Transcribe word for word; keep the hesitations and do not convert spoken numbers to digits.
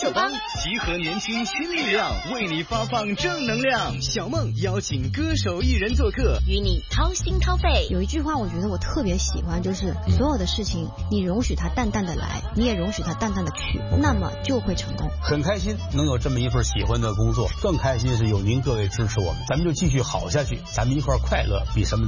友帮，集合年轻新力量，为你发放正能量。小梦邀请歌手艺人做客， 与你掏心掏肺。 有一句话我觉得我特别喜欢，就是所有的事情你容许它淡淡的来，你也容许它淡淡的去，那么就会成功。 很开心能有这么一份喜欢的工作，更开心是有您各位支持我们，咱们就继续好下去，咱们一块快乐比什么